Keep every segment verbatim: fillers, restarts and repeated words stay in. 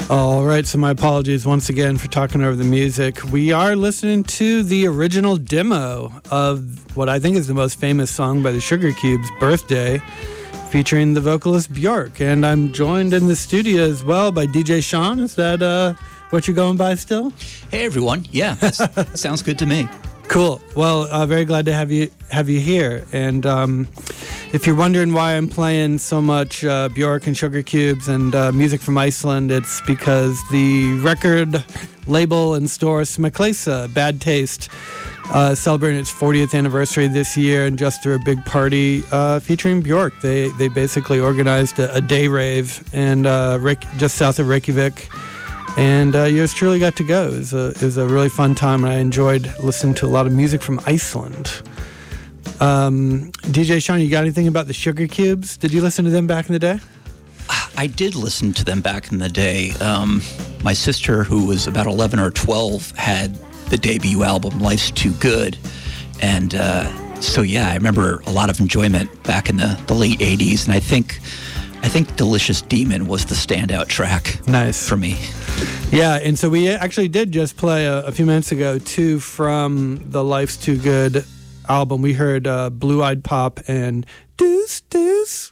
All right, so my apologies once again for talking over the music. We are listening to the original demo of what I think is the most famous song by the Sugar Cubes, Birthday, featuring the vocalist Bjork. And I'm joined in the studio as well by D J Sean. Is that uh, what you're going by still? Hey, everyone. Yeah, that sounds good to me. Cool. Well, uh, very glad to have you have you here. And um, if you're wondering why I'm playing so much uh, Bjork and Sugar Cubes and uh, music from Iceland, it's because the record label and store Smeklesa, Bad Taste, uh, celebrating its fortieth anniversary this year and just threw a big party uh, featuring Bjork. They they basically organized a, a day rave and uh, Reik- just south of Reykjavik. And uh, yours truly got to go. It was, a, it was a really fun time, and I enjoyed listening to a lot of music from Iceland. Um, D J Sean, you got anything about the Sugar Cubes? Did you listen to them back in the day? I did listen to them back in the day. Um, my sister, who was about eleven or twelve, had the debut album, Life's Too Good. And uh, so, yeah, I remember a lot of enjoyment back in the, the late eighties. And I think... I think Delicious Demon was the standout track. Nice. For me. Yeah, and so we actually did just play a, a few minutes ago, two from the Life's Too Good album. We heard uh, Blue Eyed Pop and Deuce Deuce.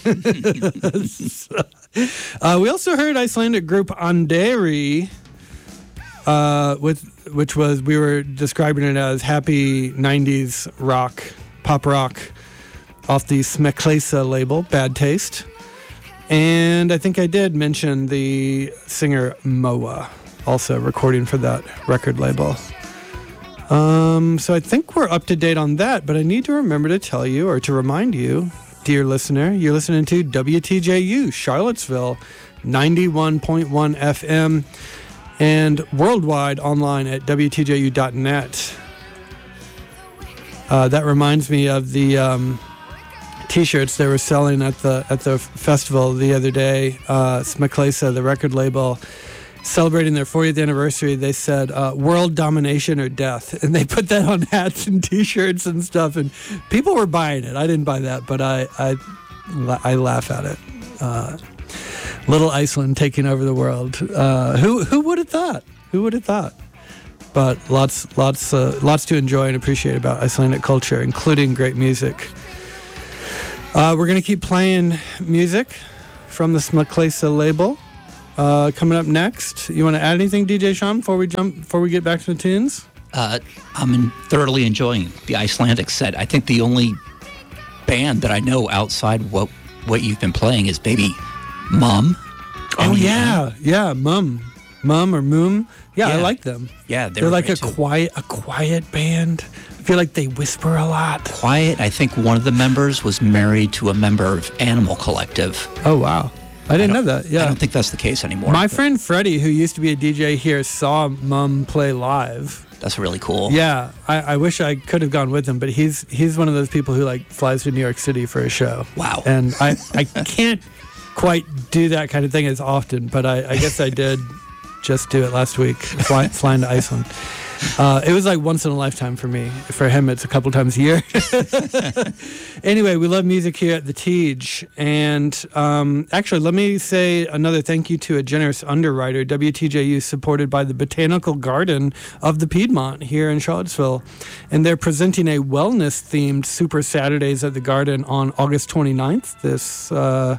uh, we also heard Icelandic group Anderi, uh, with which was, we were describing it as happy nineties rock, pop rock, off the Smeklesa label, Bad Taste. And I think I did mention the singer Moa, also recording for that record label. Um, so I think we're up to date on that, but I need to remember to tell you or to remind you, dear listener, you're listening to W T J U, Charlottesville, ninety-one point one F M, and worldwide online at W T J U dot net. Uh, that reminds me of the... Um, T-shirts they were selling at the at the festival the other day. Uh, Smeklesa, the record label, celebrating their fortieth anniversary. They said uh, "World Domination or Death," and they put that on hats and T-shirts and stuff. And people were buying it. I didn't buy that, but I I, I laugh at it. Uh, little Iceland taking over the world. Uh, who who would have thought? Who would have thought? But lots lots uh, lots to enjoy and appreciate about Icelandic culture, including great music. Uh, we're going to keep playing music from the Smeklesa label. Uh, coming up next, you want to add anything, D J Sean, before we jump, before we get back to the tunes? Uh, I'm in, thoroughly enjoying the Icelandic set. I think the only band that I know outside what what you've been playing is maybe Mum. Oh, yeah. Yeah, Mum. Mum or Moom. Yeah, yeah. I like them. Yeah, they they're like a too. quiet, a quiet band. I feel like they whisper a lot. Quiet. I think one of the members was married to a member of Animal Collective. Oh, wow. I didn't I know that. Yeah. I don't think that's the case anymore. My but friend Freddie, who used to be a D J here, saw Mum play live. That's really cool. Yeah. I, I wish I could have gone with him, but he's he's one of those people who like flies to New York City for a show. Wow. And I, I can't quite do that kind of thing as often, but I, I guess I did just do it last week, fly, flying to Iceland. Uh, it was like once in a lifetime for me. For him, it's a couple times a year. Anyway, we love music here at the Tej. And um, actually, let me say another thank you to a generous underwriter. W T J U supported by the Botanical Garden of the Piedmont here in Charlottesville. And they're presenting a wellness-themed Super Saturdays at the Garden on August twenty-ninth. This, uh,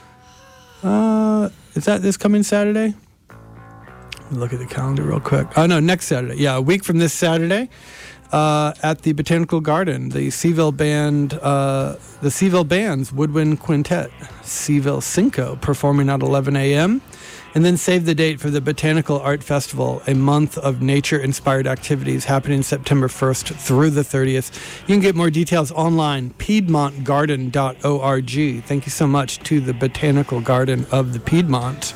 uh, is that this coming Saturday? Look at the calendar real quick. Oh, no, next Saturday. Yeah, a week from this Saturday uh, at the Botanical Garden. The Seville Band, uh, the Seville Band's Woodwind Quintet, Seville Cinco, performing at eleven a.m. And then save the date for the Botanical Art Festival, a month of nature-inspired activities happening September first through the thirtieth. You can get more details online, piedmont garden dot org. Thank you so much to the Botanical Garden of the Piedmont.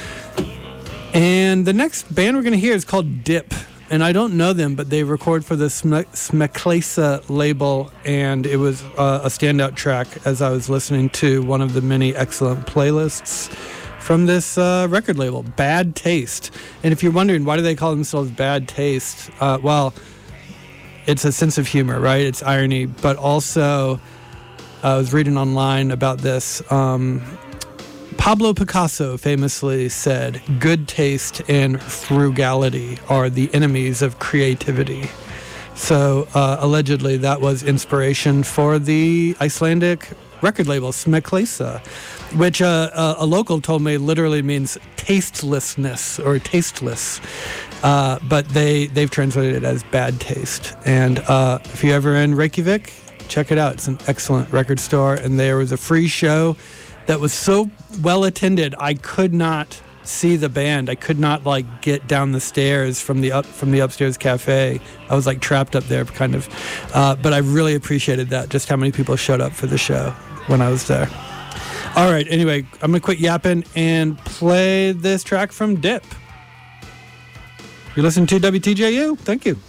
And the next band we're going to hear is called Dip. And I don't know them, but they record for the Sme- Smeklesa label, and it was uh, a standout track as I was listening to one of the many excellent playlists from this uh, record label, Bad Taste. And if you're wondering, why do they call themselves Bad Taste? Uh, well, it's a sense of humor, right? It's irony, but also I was reading online about this. Um, Pablo Picasso famously said, "Good taste and frugality are the enemies of creativity." So uh, allegedly that was inspiration for the Icelandic record label Smekleysa, which uh, uh, a local told me literally means tastelessness or tasteless. Uh, but they, they've translated it as bad taste. And uh, if you're ever in Reykjavik, check it out. It's an excellent record store. And there was a free show that was so well attended, I could not see the band. I could not like get down the stairs from the up from the upstairs cafe. I was like trapped up there kind of. Uh, but I really appreciated that, just how many people showed up for the show when I was there. All right, anyway, I'm going to quit yapping and play this track from Dip. You're listening to W T J U. Thank you.